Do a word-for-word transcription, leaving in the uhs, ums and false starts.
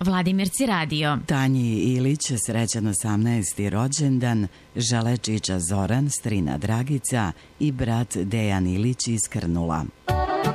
Vladimirci radio. Tanji Ilić, srećan osamnaesti rođendan, žele čiča Zoran, strina Dragica i brat Dejan Ilić iz Krnula.